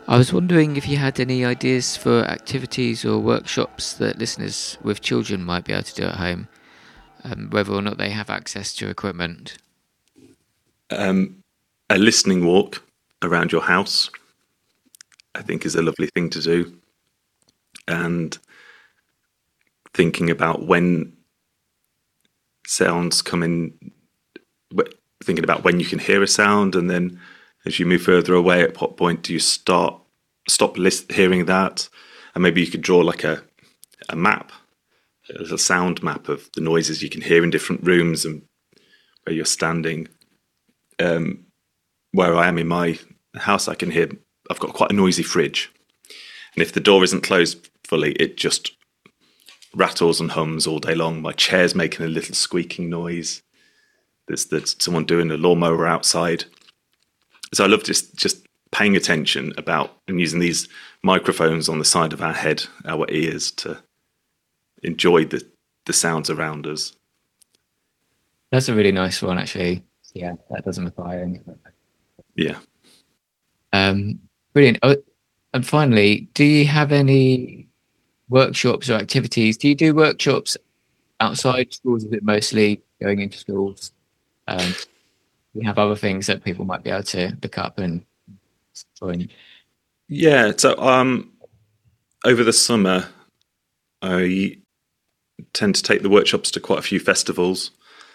I was wondering if you had any ideas for activities or workshops that listeners with children might be able to do at home, whether or not they have access to equipment. A listening walk around your house, I think, is a lovely thing to do. And thinking about when sounds come in, thinking about when you can hear a sound, and then as you move further away, at what point do you stop hearing that? And maybe you could draw like a map, a sound map of the noises you can hear in different rooms and where you're standing. Where I am in my house, I've got quite a noisy fridge. And if the door isn't closed fully, it just rattles and hums all day long. My chair's making a little squeaking noise. There's someone doing a lawnmower outside. So I love just paying attention about and using these microphones on the side of our head, our ears, to enjoy the sounds around us. That's a really nice one, actually. Yeah, that doesn't require any. Yeah. Brilliant. Oh, and finally, do you have any workshops or activities? Do you do workshops outside schools? Is it mostly going into schools? We have other things that people might be able to look up and join. Yeah. So over the summer, I tend to take the workshops to quite a few festivals.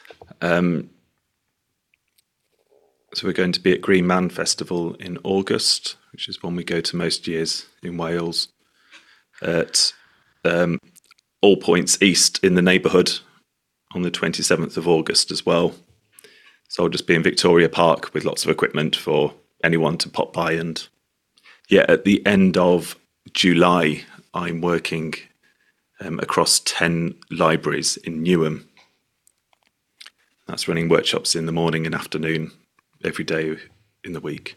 So we're going to be at Green Man Festival in August, which is one we go to most years in Wales. At All Points East in the neighbourhood on the 27th of August as well. So I'll just be in Victoria Park with lots of equipment for anyone to pop by. And yeah, at the end of July, I'm working across 10 libraries in Newham. That's running workshops in the morning and afternoon every day in the week.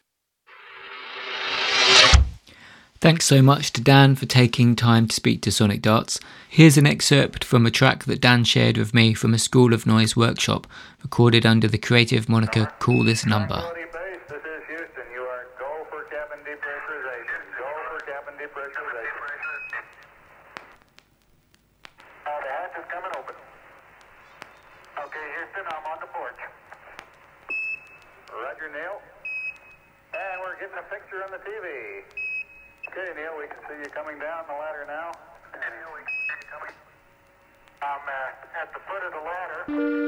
Thanks so much to Dan for taking time to speak to Sonic Darts. Here's an excerpt from a track that Dan shared with me from a School of Noise workshop, recorded under the creative moniker Call This Number. This is Houston. You are go for cabin depressurization. Go for cabin depressurization. The hatch is coming open. Okay, Houston, I'm on the porch. Roger, Neil. And we're getting a picture on the TV. Okay, Neil, we can see you coming down the ladder now. Neil, we can see you coming. I'm at the foot of the ladder.